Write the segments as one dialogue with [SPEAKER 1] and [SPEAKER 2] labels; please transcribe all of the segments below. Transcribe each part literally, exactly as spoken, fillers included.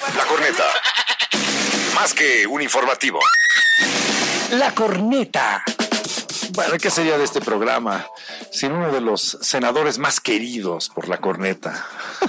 [SPEAKER 1] La Corneta. Más que un informativo.
[SPEAKER 2] La Corneta.
[SPEAKER 3] Bueno, ¿qué sería de este programa sin uno de los senadores más queridos por La Corneta?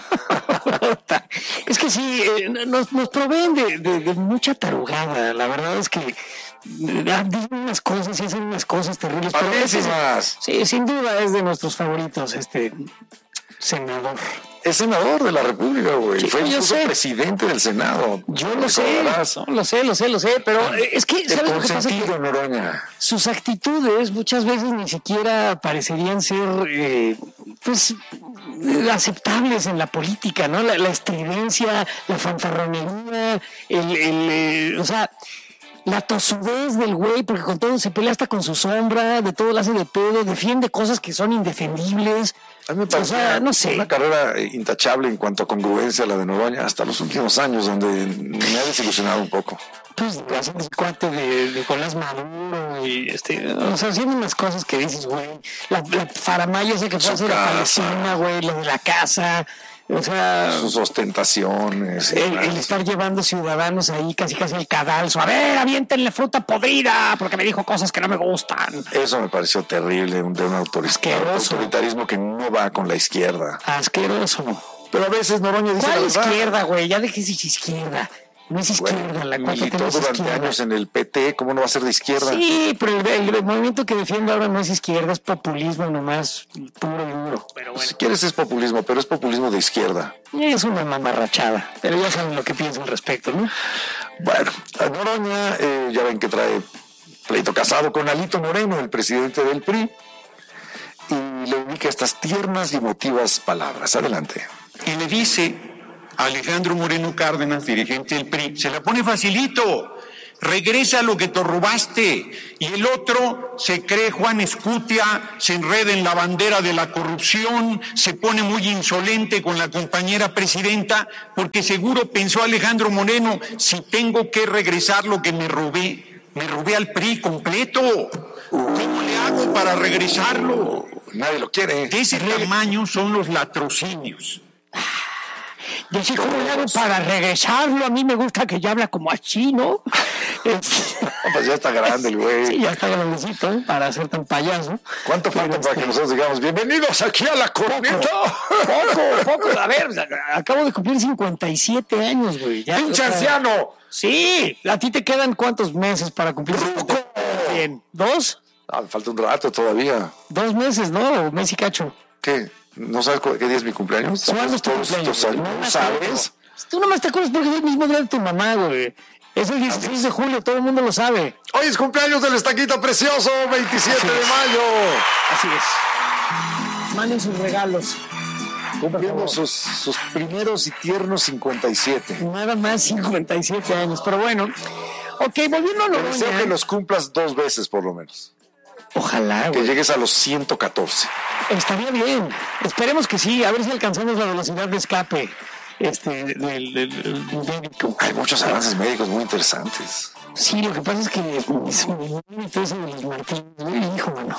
[SPEAKER 2] Es que sí, eh, nos, nos proveen de, de, de mucha tarugada. La verdad es que dicen unas cosas y hacen unas cosas terribles.
[SPEAKER 3] Padrísimas.
[SPEAKER 2] Sí, sin duda es de nuestros favoritos este senador.
[SPEAKER 3] Es senador de la República, güey.
[SPEAKER 2] Sí,
[SPEAKER 3] Fue incluso
[SPEAKER 2] sé.
[SPEAKER 3] presidente del Senado.
[SPEAKER 2] Yo lo sé, no, lo sé, lo sé, lo sé, pero es que, ¿sabes lo que pasa?
[SPEAKER 3] Que Noroña.
[SPEAKER 2] Sus actitudes muchas veces ni siquiera parecerían ser, eh, pues, aceptables en la política, ¿no? La, la estridencia, la fanfarronería, el, el eh, o sea, la tosudez del güey, porque con todo se pelea hasta con su sombra, de todo la hace de pedo, defiende cosas que son indefendibles.
[SPEAKER 3] A mí me parece, o sea, no sé, una carrera intachable en cuanto a congruencia la de Noroña hasta los últimos años, donde me ha desilusionado un poco.
[SPEAKER 2] Pues haciendo ese cuate de Nicolás Maduro y este, o sea, haciendo unas cosas que dices, güey, la, la faramaya esa que fue a hacer la Palestina, güey, lo de la casa. O sea,
[SPEAKER 3] sus ostentaciones.
[SPEAKER 2] El, el estar llevando ciudadanos ahí casi casi al cadalso. A ver, aviéntenle fruta podrida porque me dijo cosas que no me gustan.
[SPEAKER 3] Eso me pareció terrible, de un autoritarismo que no va con la izquierda.
[SPEAKER 2] Asqueroso.
[SPEAKER 3] Pero a veces Noroña dice
[SPEAKER 2] ¿cuál
[SPEAKER 3] la verdad?
[SPEAKER 2] Izquierda, güey? Ya dejes izquierda. No es izquierda,
[SPEAKER 3] bueno,
[SPEAKER 2] la cuatro
[SPEAKER 3] militó
[SPEAKER 2] T no es
[SPEAKER 3] durante
[SPEAKER 2] izquierda.
[SPEAKER 3] años en el P T, ¿cómo no va a ser de izquierda?
[SPEAKER 2] Sí, pero el, el, el movimiento que defiende ahora no es izquierda, es populismo nomás puro y duro. Pero bueno.
[SPEAKER 3] Si quieres es populismo, pero es populismo de izquierda.
[SPEAKER 2] Es una mamarrachada, pero ya saben lo que pienso al respecto, ¿no?
[SPEAKER 3] Bueno, a Noroña, eh, ya ven que trae pleito casado con Alito Moreno, el presidente del P R I, y le ubica estas tiernas y emotivas palabras. Adelante.
[SPEAKER 4] Y le dice Alejandro Moreno Cárdenas, dirigente del P R I, se la pone facilito, regresa lo que te robaste. Y el otro se cree Juan Escutia, se enreda en la bandera de la corrupción, se pone muy insolente con la compañera presidenta, porque seguro pensó Alejandro Moreno, si tengo que regresar lo que me robé, me robé al P R I completo. ¿Cómo le hago para regresarlo?
[SPEAKER 3] Nadie lo quiere.
[SPEAKER 4] De ese tamaño son los latrocinios.
[SPEAKER 2] Yo sí, ¿cómo le hago para regresarlo? A mí me gusta que ya habla como así, ¿no?
[SPEAKER 3] Es... pues ya está grande el güey.
[SPEAKER 2] Sí, ya está grandecito, ¿eh? Para ser tan payaso.
[SPEAKER 3] ¿Cuánto falta para este... que nosotros digamos, bienvenidos aquí a La Corneta?
[SPEAKER 2] Poco, poco. A ver, acabo de cumplir cincuenta y siete años, güey.
[SPEAKER 3] ¡Pinche anciano!
[SPEAKER 2] Sí, ¿a ti te quedan cuántos meses para cumplir? Bien, ¿dos?
[SPEAKER 3] Ah, me falta un rato todavía.
[SPEAKER 2] Dos meses, ¿no? Mes y cacho.
[SPEAKER 3] ¿Qué? ¿No sabes qué día es mi cumpleaños?
[SPEAKER 2] ¿Cuándo es tu cumpleaños?
[SPEAKER 3] ¿No sabes?
[SPEAKER 2] Tú nomás te acuerdas porque es el mismo día de tu mamá, güey. Es el dieciséis de julio, todo el mundo lo sabe.
[SPEAKER 3] Hoy es cumpleaños del Estaquito Precioso, veintisiete de mayo.
[SPEAKER 2] Así es. Manden sus regalos.
[SPEAKER 3] Cumplimos sus, sus primeros y tiernos cincuenta y siete.
[SPEAKER 2] Nada más cincuenta y siete años, pero bueno. Ok, volviendo a lo
[SPEAKER 3] Te deseo que los cumplas dos veces por lo menos.
[SPEAKER 2] Ojalá,
[SPEAKER 3] que
[SPEAKER 2] güey.
[SPEAKER 3] llegues a los ciento catorce.
[SPEAKER 2] Estaría bien. Esperemos que sí. A ver si alcanzamos la velocidad de escape este, del, del, del médico.
[SPEAKER 3] Hay muchos avances médicos muy interesantes.
[SPEAKER 2] Sí, lo que pasa es que es mi límite ese de los Martínez. Hijo, mano.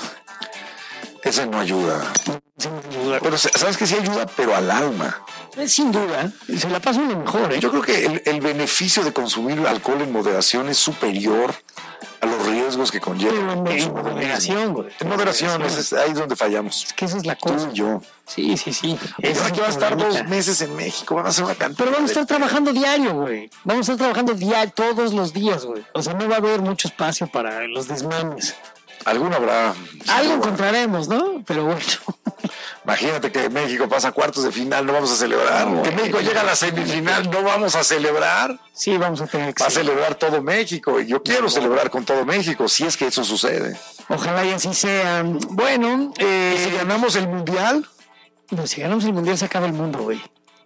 [SPEAKER 3] Ese no ayuda.
[SPEAKER 2] Ese no ayuda.
[SPEAKER 3] Pero sabes que sí ayuda, pero al alma.
[SPEAKER 2] Sin duda. Se la pasa uno mejor, ¿eh?
[SPEAKER 3] Yo creo que el, el beneficio de consumir alcohol en moderación es superior a los riesgos que conlleva.
[SPEAKER 2] Pero en, en moderación, güey.
[SPEAKER 3] En moderación, es, es, ahí es donde fallamos.
[SPEAKER 2] Es que esa es la cosa.
[SPEAKER 3] Tú y yo.
[SPEAKER 2] Sí, sí, sí.
[SPEAKER 3] Es que va a estar dos meses en México, van a hacer una cantidad.
[SPEAKER 2] Pero vamos a estar
[SPEAKER 3] de...
[SPEAKER 2] trabajando diario, güey. Vamos a estar trabajando diario, todos los días, güey. O sea, no va a haber mucho espacio para los desmanes.
[SPEAKER 3] Alguno habrá.
[SPEAKER 2] Algo encontraremos, ¿no? Pero bueno.
[SPEAKER 3] Imagínate que México pasa a cuartos de final, no vamos a celebrar. No, que México llega a la semifinal, no vamos a celebrar.
[SPEAKER 2] Sí, vamos a tener que
[SPEAKER 3] Va a celebrar todo México. Y yo quiero no, celebrar con todo México, si es que eso sucede.
[SPEAKER 2] Ojalá y así sea. Bueno,
[SPEAKER 3] eh, ¿y si ganamos el mundial?
[SPEAKER 2] No, si ganamos el mundial se acaba el mundo, güey.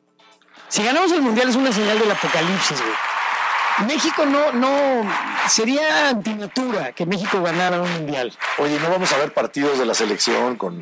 [SPEAKER 2] Si ganamos el mundial es una señal del apocalipsis, güey. México no, no, sería antinatura que México ganara un mundial.
[SPEAKER 3] Oye, ¿no vamos a ver partidos de la selección con,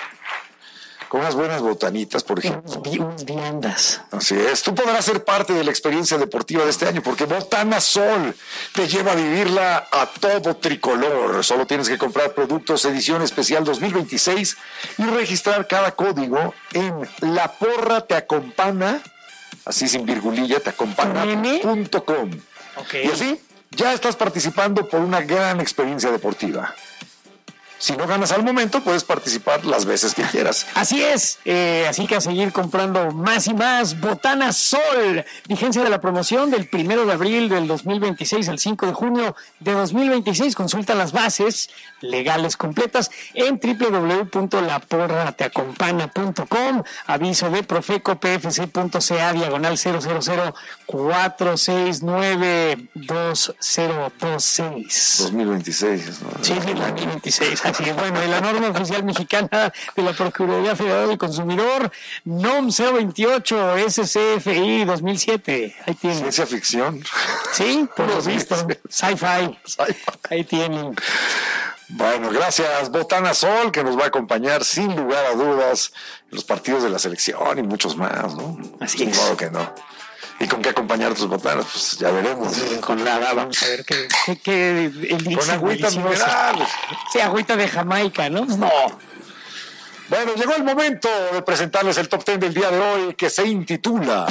[SPEAKER 3] con unas buenas botanitas, por ejemplo?
[SPEAKER 2] Unas viandas.
[SPEAKER 3] Así es. Tú podrás ser parte de la experiencia deportiva de este año, porque Botana Sol te lleva a vivirla a todo tricolor. Solo tienes que comprar productos edición especial dos mil veintiséis y registrar cada código en La Porra Te Acompaña así sin virgulilla, te acompaña punto com.
[SPEAKER 2] Okay.
[SPEAKER 3] Y así ya estás participando por una gran experiencia deportiva. Si no ganas al momento, puedes participar las veces que quieras.
[SPEAKER 2] Así es, eh, así que a seguir comprando más y más. Botana Sol, vigencia de la promoción del primero de abril del dos mil veintiséis al cinco de junio de dos mil veintiséis. Consulta las bases legales completas en doble u doble u doble u punto la porra te acompaña punto com. Aviso de Profeco P F C punto C A diagonal cero cero cero cuatro seis nueve dos cero dos seis.
[SPEAKER 3] dos mil veintiséis, ¿no?
[SPEAKER 2] Sí, sí, dos mil veintiséis. Así es, bueno, y la norma oficial mexicana de la Procuraduría Federal del Consumidor, N O M cero veintiocho S C F I dos mil siete. Ahí tienen.
[SPEAKER 3] Ciencia ficción.
[SPEAKER 2] Sí, por lo
[SPEAKER 3] Sí,
[SPEAKER 2] visto.
[SPEAKER 3] sí.
[SPEAKER 2] Sci-fi.
[SPEAKER 3] Sci-fi.
[SPEAKER 2] Ahí tienen.
[SPEAKER 3] Bueno, gracias Botana Sol, que nos va a acompañar sin lugar a dudas en los partidos de la selección y muchos más, ¿no?
[SPEAKER 2] Así
[SPEAKER 3] Sin
[SPEAKER 2] es.
[SPEAKER 3] modo que no. ¿Y con qué acompañar tus botanas? Pues ya veremos.
[SPEAKER 2] Con nada, vamos a ver qué, qué, qué elixir
[SPEAKER 3] Con agüita
[SPEAKER 2] delicioso.
[SPEAKER 3] mineral.
[SPEAKER 2] Sí, agüita de Jamaica, ¿no? No.
[SPEAKER 3] Bueno, llegó el momento de presentarles el top ten del día de hoy, que se intitula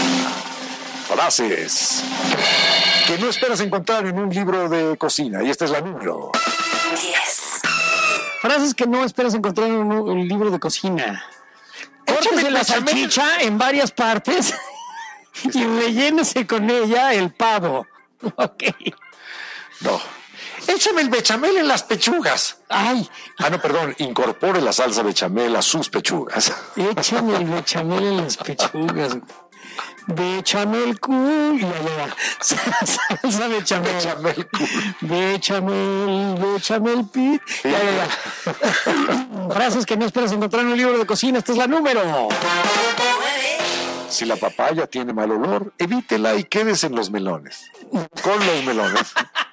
[SPEAKER 3] Frases que no esperas encontrar en un libro de cocina. Y esta es la número
[SPEAKER 5] diez.
[SPEAKER 2] Frases que no esperas encontrar en un, un libro de cocina. Córtese la salchicha en varias partes y rellénese con ella el pavo. Ok.
[SPEAKER 3] No. Échame el bechamel en las pechugas.
[SPEAKER 2] Ay,
[SPEAKER 3] Ah, no, perdón. Incorpore la salsa bechamel a sus pechugas.
[SPEAKER 2] échame el bechamel en las pechugas. Bechamel cool. Ya, ya, ya. Salsa bechamel.
[SPEAKER 3] Bechamel cool.
[SPEAKER 2] Bechamel, bechamel pit. Ya, ya, ya. Frases que no esperas encontrar en un libro de cocina. Esta es la número.
[SPEAKER 3] Si la papaya tiene mal olor, evítela y quédese en los melones. Con los melones.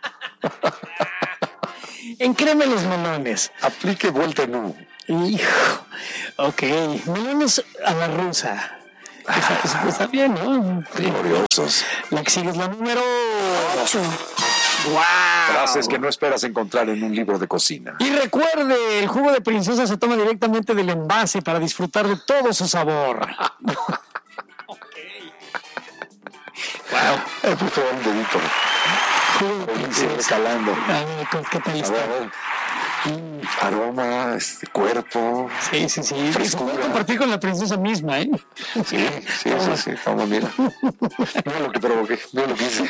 [SPEAKER 2] Encreme los melones.
[SPEAKER 3] Aplique vuelta en U.
[SPEAKER 2] Hijo. Ok. Melones a la rusa. Está, está- está bien, ¿no?
[SPEAKER 3] Gloriosos.
[SPEAKER 2] La que sigue es la número
[SPEAKER 5] ocho.
[SPEAKER 2] ¡Wow!
[SPEAKER 3] Frases que no esperas encontrar en un libro de cocina.
[SPEAKER 2] Y recuerde, el jugo de princesa se toma directamente del envase para disfrutar de todo su sabor. Wow.
[SPEAKER 3] Eh, por favor, un dedito.
[SPEAKER 2] Jugo de
[SPEAKER 3] Sigue
[SPEAKER 2] princesa.
[SPEAKER 3] calando.
[SPEAKER 2] A ver, ¿con ¿qué tal
[SPEAKER 3] A
[SPEAKER 2] está?
[SPEAKER 3] ver, a ver. Aroma, este, cuerpo.
[SPEAKER 2] Sí, sí, sí. Se
[SPEAKER 3] Frescura.
[SPEAKER 2] puede compartir con la princesa misma, ¿eh?
[SPEAKER 3] Sí, sí, sí, sí. Vamos, mira. Mira lo que provoqué. Mira lo que hice.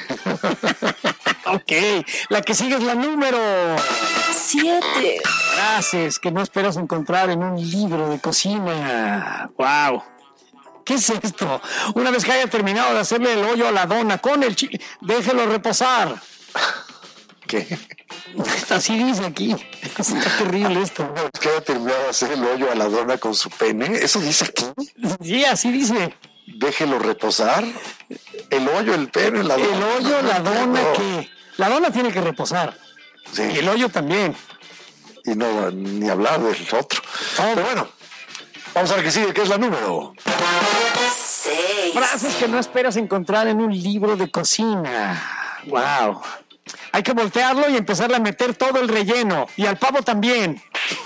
[SPEAKER 2] Ok. La que sigue es la número.
[SPEAKER 5] siete.
[SPEAKER 2] Frases que no esperas encontrar en un libro de cocina. ¡Wow! ¿Qué es esto? Una vez que haya terminado de hacerle el hoyo a la dona con el chile, déjelo reposar.
[SPEAKER 3] ¿Qué?
[SPEAKER 2] Así dice aquí. Está terrible esto.
[SPEAKER 3] Una vez que haya terminado de hacer el hoyo a la dona con su pene, eso dice aquí.
[SPEAKER 2] Sí, así dice.
[SPEAKER 3] Déjelo reposar. El hoyo, el pene, la dona.
[SPEAKER 2] El hoyo, la dona,
[SPEAKER 3] No.
[SPEAKER 2] que... La dona tiene que reposar.
[SPEAKER 3] Sí.
[SPEAKER 2] Y el hoyo también.
[SPEAKER 3] Y no, ni hablar del otro. Pero bueno, vamos a ver qué sigue, que es la número.
[SPEAKER 5] seis.
[SPEAKER 2] Frases que no esperas encontrar en un libro de cocina. Wow. Hay que voltearlo y empezarle a meter todo el relleno. Y al pavo también.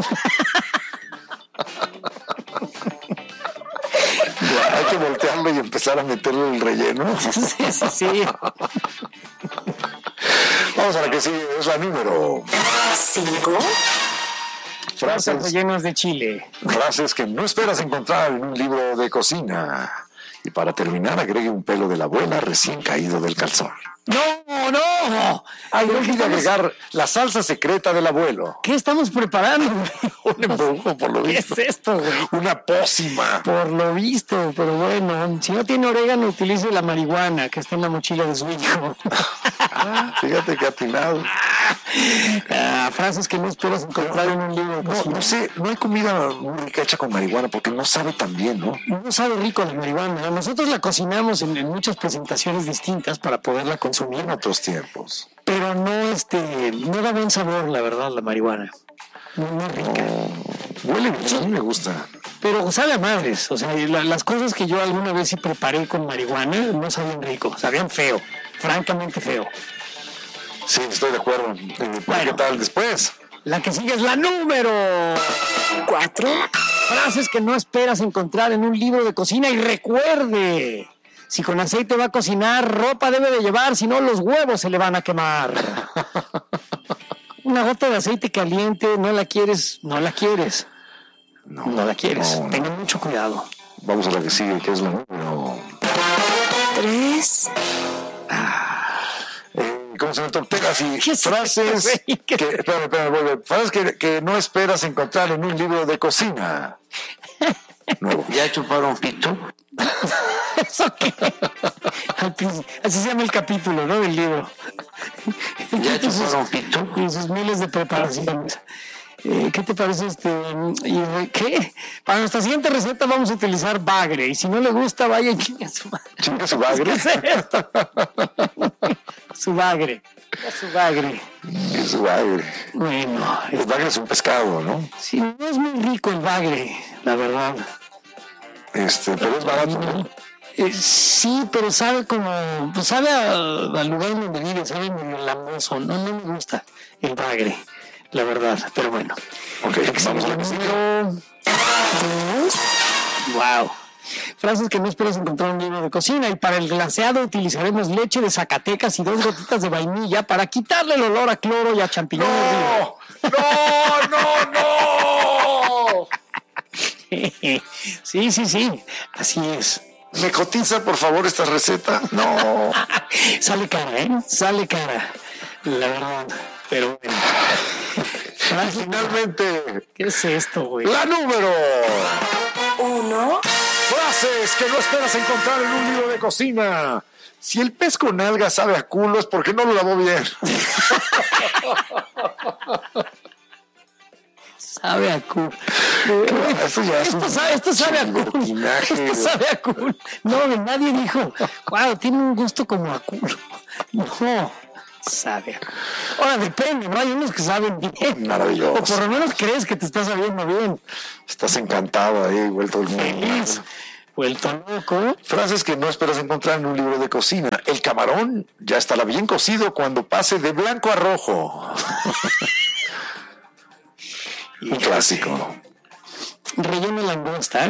[SPEAKER 3] Hay que voltearlo y empezar a meterle el relleno.
[SPEAKER 2] Sí, sí, sí.
[SPEAKER 3] Vamos a la que sigue, es la número.
[SPEAKER 5] cinco.
[SPEAKER 2] Frases
[SPEAKER 3] Frases,
[SPEAKER 2] rellenas de chile.
[SPEAKER 3] frases que no esperas encontrar en un libro de cocina. Y para terminar, agregue un pelo de la abuela recién caído del calzón.
[SPEAKER 2] ¡No, no!
[SPEAKER 3] Ay, no
[SPEAKER 2] ¿Qué
[SPEAKER 3] olvide
[SPEAKER 2] estamos-
[SPEAKER 3] agregar la salsa secreta del abuelo.
[SPEAKER 2] ¿Qué estamos preparando, güey?
[SPEAKER 3] Un embrujo, por lo
[SPEAKER 2] ¿Qué
[SPEAKER 3] visto.
[SPEAKER 2] es esto, güey?
[SPEAKER 3] Una pócima.
[SPEAKER 2] Por lo visto, pero bueno, si no tiene orégano, utilice la marihuana que está en la mochila de su hijo.
[SPEAKER 3] Fíjate que atinado.
[SPEAKER 2] Ah, frases que no esperas encontrar en un libro de
[SPEAKER 3] No,
[SPEAKER 2] cocina.
[SPEAKER 3] no sé, no hay comida muy rica hecha con marihuana porque no sabe tan bien, ¿no?
[SPEAKER 2] No sabe rico la marihuana. Nosotros la cocinamos en, en muchas presentaciones distintas para poderla consumir,
[SPEAKER 3] En otros tiempos.
[SPEAKER 2] pero no, este, no da buen sabor, la verdad, la marihuana. No, no es rica.
[SPEAKER 3] Huele mucho, a mí me gusta.
[SPEAKER 2] Pero sabe a madres. O sea, la- las cosas que yo alguna vez sí preparé con marihuana no sabían rico, sabían feo, francamente feo.
[SPEAKER 3] Sí, estoy de acuerdo. Eh,
[SPEAKER 2] Bueno.
[SPEAKER 3] ¿Qué tal después?
[SPEAKER 2] La que sigue es la número
[SPEAKER 5] cuatro.
[SPEAKER 2] Frases que no esperas encontrar en un libro de cocina. Y recuerde, Si con aceite va a cocinar, ropa debe de llevar, si no los huevos se le van a quemar. Una gota de aceite caliente, no la quieres, no la quieres. No, no la quieres. No, Tengan no. mucho cuidado.
[SPEAKER 3] Vamos a la que sigue, que es la número...
[SPEAKER 5] Tres.
[SPEAKER 3] Ah, eh, ¿Cómo se me torpega? Así,
[SPEAKER 2] ¿Qué
[SPEAKER 3] frases
[SPEAKER 2] es eso,
[SPEAKER 3] que, espérame, espérame, vuelve. Frases que, que no esperas encontrar en un libro de cocina. Nuevo.
[SPEAKER 4] ¿Ya chuparon pito?
[SPEAKER 2] ¿Eso qué? Así se llama el capítulo, ¿no? Del libro.
[SPEAKER 4] ¿Ya chuparon pito?
[SPEAKER 2] Y sus miles de preparaciones. Eh, ¿Qué te parece este? ¿Y qué? Para nuestra siguiente receta vamos a utilizar bagre. Y si no le gusta, vaya y chinga su madre.
[SPEAKER 3] ¿Chinga su bagre?
[SPEAKER 2] ¿Qué es esto? Su bagre. Su bagre.
[SPEAKER 3] Es su bagre.
[SPEAKER 2] Bueno.
[SPEAKER 3] El bagre es un pescado, ¿no?
[SPEAKER 2] Sí, no es muy rico el bagre, la verdad.
[SPEAKER 3] Este, pero es barato, ¿no?
[SPEAKER 2] Eh, sí, pero sabe como, pues sabe al lugar donde vive, sabe medio lamoso. No, no me gusta el bagre, la verdad, pero bueno.
[SPEAKER 3] Ok, vamos a la que sigue.
[SPEAKER 2] Wow. Frases que no esperas encontrar en un libro de cocina. Y para el glaseado utilizaremos leche de Zacatecas y dos gotitas de vainilla para quitarle el olor a cloro y a champiñones.
[SPEAKER 3] ¡No! ¡No, no, no!
[SPEAKER 2] Sí, sí, sí, así es.
[SPEAKER 3] ¿Me cotiza, por favor, esta receta? No.
[SPEAKER 2] Sale cara, ¿eh? Sale cara, la verdad. Pero bueno.
[SPEAKER 3] Finalmente.
[SPEAKER 2] ¿Qué es esto, güey?
[SPEAKER 3] La número
[SPEAKER 5] Uno.
[SPEAKER 3] Frases que no esperas encontrar en un libro de cocina. Si el pez con alga sabe a culo es porque no lo lavó bien.
[SPEAKER 2] Sabe a culo.
[SPEAKER 3] Esto ya es
[SPEAKER 2] Esto
[SPEAKER 3] un
[SPEAKER 2] sabe, esto sabe a culo.
[SPEAKER 3] libertinaje.
[SPEAKER 2] Esto sabe a culo. No, nadie dijo, wow, tiene un gusto como a culo. No, sabe a culo. Ahora depende, ¿no? Hay unos que saben bien.
[SPEAKER 3] Maravilloso.
[SPEAKER 2] O por lo menos crees que te está sabiendo bien.
[SPEAKER 3] Estás encantado ahí, vuelto el mundo.
[SPEAKER 2] Feliz. Vuelto loco.
[SPEAKER 3] Frases que no esperas encontrar en un libro de cocina. El camarón ya estará bien cocido cuando pase de blanco a rojo. Un clásico.
[SPEAKER 2] Relleno de langosta.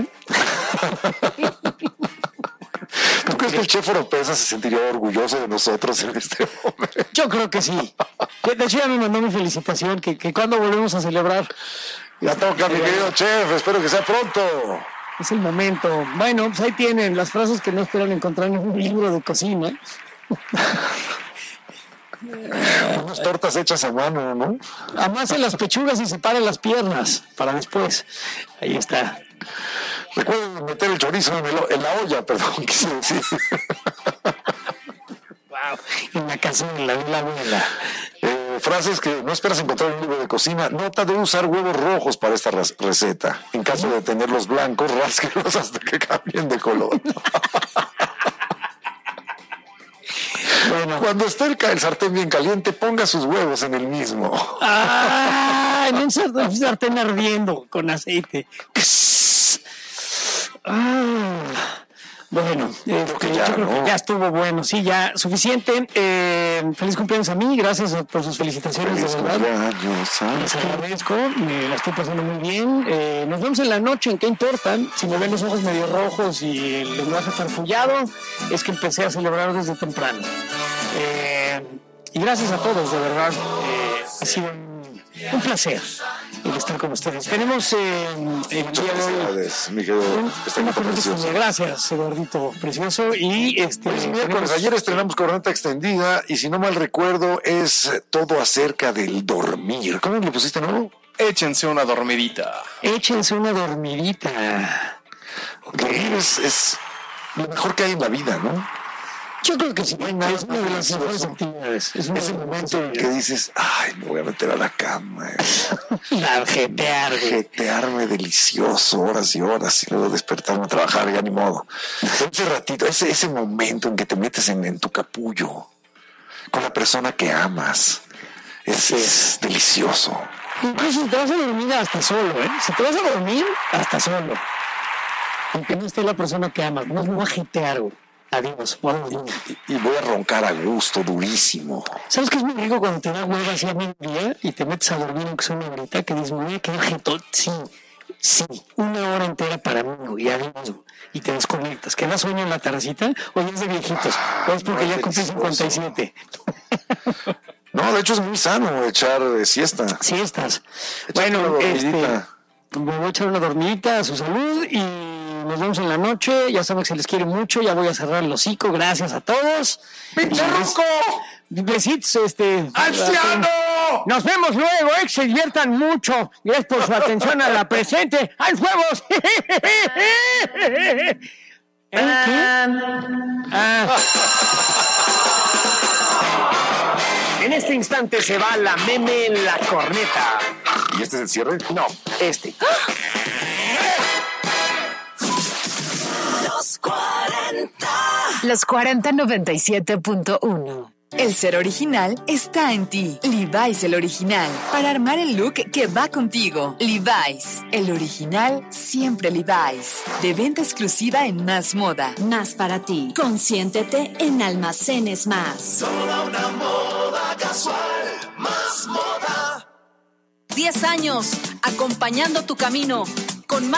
[SPEAKER 3] ¿Tú crees que el chef Oropesa se sentiría orgulloso de nosotros en este momento?
[SPEAKER 2] Yo creo que sí. De hecho, ya me mandó mi felicitación, que, que cuando volvemos a celebrar.
[SPEAKER 3] Ya toca, mi querido chef, espero que sea pronto.
[SPEAKER 2] Es el momento. Bueno, pues ahí tienen las frases que no esperan encontrar en un libro de cocina.
[SPEAKER 3] Unas tortas hechas a mano, ¿no?
[SPEAKER 2] Amase las pechugas y separe las piernas para después. Ahí está.
[SPEAKER 3] Recuerden meter el chorizo en, el, en la olla, perdón, quise decir.
[SPEAKER 2] Wow, en la cazuela de la abuela.
[SPEAKER 3] Eh, frases que no esperas encontrar en un libro de cocina. Nota de usar huevos rojos para esta receta. En caso de tenerlos blancos, rásquelos hasta que cambien de color. Bueno, cuando esté el, el sartén bien caliente, ponga sus huevos en el mismo.
[SPEAKER 2] Ah, en un sartén, un sartén ardiendo con aceite. Ah, bueno, eh,
[SPEAKER 3] que ya,
[SPEAKER 2] yo creo
[SPEAKER 3] ¿no?
[SPEAKER 2] que ya estuvo bueno, sí, ya suficiente. Eh, feliz cumpleaños a mí, gracias por sus felicitaciones,
[SPEAKER 3] Feliz
[SPEAKER 2] de verdad.
[SPEAKER 3] cumpleaños, ¿sabes?
[SPEAKER 2] Les agradezco, me la estoy pasando muy bien. Eh, nos vemos en la noche, ¿en qué importan? Si me ven los ojos medio rojos y el lenguaje farfullado, es que empecé a celebrar desde temprano. Eh, y gracias a todos, de verdad. Eh, ha sido un, un placer el estar con ustedes. Tenemos eh, el día de hoy.
[SPEAKER 3] Felicidades, mi querido. Está
[SPEAKER 2] Una
[SPEAKER 3] muy precioso.
[SPEAKER 2] Gracias, Eduardito Precioso. Y este.
[SPEAKER 3] Es miércoles, ayer estrenamos Corneta Extendida y si no mal recuerdo es todo acerca del dormir. ¿Cómo le pusiste, no?
[SPEAKER 6] Échense una dormidita.
[SPEAKER 2] Échense una dormidita.
[SPEAKER 3] Dormir es, es lo mejor que hay en la vida, ¿no?
[SPEAKER 2] Yo creo que sí.
[SPEAKER 3] No hay nada
[SPEAKER 2] Es una de las
[SPEAKER 3] delicioso.
[SPEAKER 2] mejores actividades. Es una
[SPEAKER 3] Ese
[SPEAKER 2] de las
[SPEAKER 3] momento en
[SPEAKER 2] mejores
[SPEAKER 3] que dices, ay, me voy a meter a la cama.
[SPEAKER 2] La jetear, güey.
[SPEAKER 3] Jetearme delicioso, horas y horas, y luego despertarme a trabajar, ya ni modo. Ese ratito, ese, ese momento en que te metes en, en tu capullo con la persona que amas, es, es delicioso.
[SPEAKER 2] Incluso si te vas a dormir hasta solo, ¿eh? Si te vas a dormir, hasta solo. Aunque no esté la persona que amas, no me voy a jetear, güey. Adiós, buenos días.
[SPEAKER 3] Y, y voy a roncar a gusto, durísimo.
[SPEAKER 2] ¿Sabes qué es muy rico cuando te da hueva así a mediodía y te metes a dormir aunque sea una horita que dices, me voy a quedar jetón? Sí, Sí, una hora entera para mí, y adiós, y te desconectas. ¿Que da sueño en la terracita? O ya es de viejitos, o es porque
[SPEAKER 3] no,
[SPEAKER 2] ya cumplí cincuenta y siete.
[SPEAKER 3] No, de hecho es muy sano echar de siesta.
[SPEAKER 2] Siestas.
[SPEAKER 3] Échate
[SPEAKER 2] Bueno,
[SPEAKER 3] una
[SPEAKER 2] este,
[SPEAKER 3] dormidita.
[SPEAKER 2] me voy a echar una dormidita a su salud y nos vemos en la noche. Ya saben que se les quiere mucho. Ya voy a cerrar el hocico. Gracias a todos.
[SPEAKER 3] ¡Pinche ruco!
[SPEAKER 2] Besitos, este.
[SPEAKER 3] ¡Anciano!
[SPEAKER 2] Nos vemos luego, eh, que se diviertan mucho. Gracias por su atención a la presente. ¡Hay juegos! ¿Eh, qué? Ah. En este instante se va la meme en la corneta.
[SPEAKER 3] ¿Y este es el cierre?
[SPEAKER 2] No, este.
[SPEAKER 5] Los cuarenta.
[SPEAKER 7] Los cuarenta noventa y siete punto uno.
[SPEAKER 8] El ser original está en ti. Levi's el original. Para armar el look que va contigo. Levi's. El original, siempre Levi's. De venta exclusiva en Más Moda.
[SPEAKER 7] Más para ti. Consiéntete en Almacenes Más.
[SPEAKER 5] Toda una moda casual. Más moda.
[SPEAKER 7] diez años acompañando tu camino con más